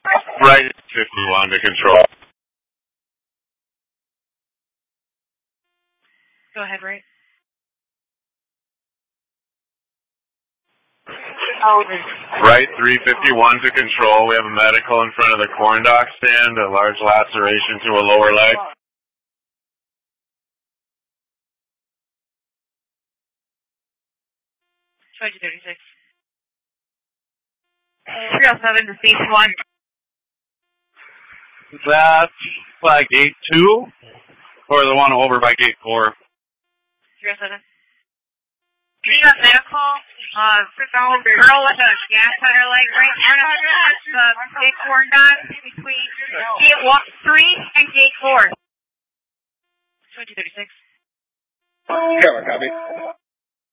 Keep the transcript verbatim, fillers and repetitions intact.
Right fifty-one to control. Go ahead, right. Right three fifty-one to control. We have a medical in front of the corn dock stand, a large laceration to a lower leg. twenty thirty-six. three oh seven to station one. That's by gate two, or the one over by gate four? three oh seven. We got medical, uh, girl with a gas on her leg right in front of the gate corn dock between gate one, three and gate four. twenty thirty-six. Camera copy.